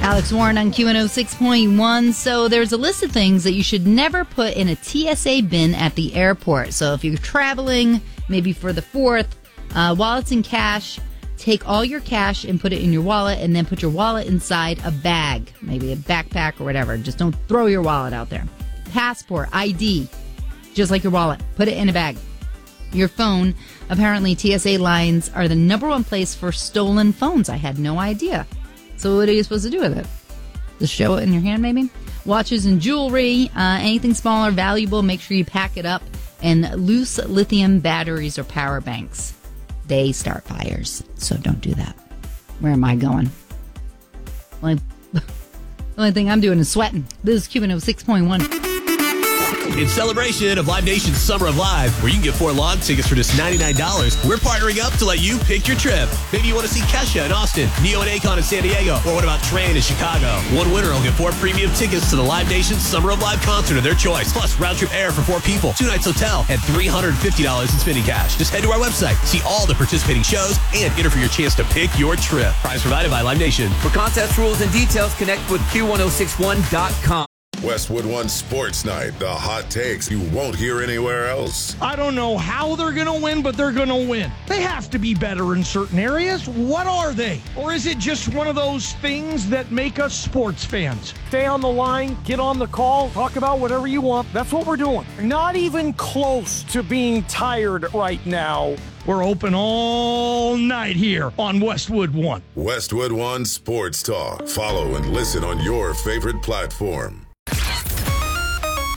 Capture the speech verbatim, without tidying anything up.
Alex Warren on Q one oh six point one. So there's a list of things that you should never put in a T S A bin at the airport. So if you're traveling, maybe for the fourth, uh, wallets and cash, take all your cash and put it in your wallet, and then put your wallet inside a bag, maybe a backpack or whatever. Just don't throw your wallet out there. Passport, I D, just like your wallet, put it in a bag. Your phone, apparently T S A lines are the number one place for stolen phones. I had no idea. So what are you supposed to do with it? Just show it in your hand, maybe? Watches and jewelry, uh, anything small or valuable, make sure you pack it up. And loose lithium batteries or power banks. They start fires, so don't do that. Where am I going? Well, the only thing I'm doing is sweating. This is Q one oh six point one. In celebration of Live Nation's Summer of Live, where you can get four lawn tickets for just ninety-nine dollars, we're partnering up to let you pick your trip. Maybe you want to see Kesha in Austin, Neo and Akon in San Diego, or what about Train in Chicago? One winner will get four premium tickets to the Live Nation's Summer of Live concert of their choice, plus round-trip air for four people, two nights hotel, and three hundred fifty dollars in spending cash. Just head to our website, see all the participating shows, and enter for your chance to pick your trip. Prize provided by Live Nation. For contest rules and details, connect with Q one oh six one dot com. Westwood One Sports Night, the hot takes you won't hear anywhere else. I don't know how they're going to win, but they're going to win. They have to be better in certain areas. What are they? Or is it just one of those things that make us sports fans? Stay on the line, get on the call, talk about whatever you want. That's what we're doing. Not even close to being tired right now. We're open all night here on Westwood One. Westwood One Sports Talk. Follow and listen on your favorite platform.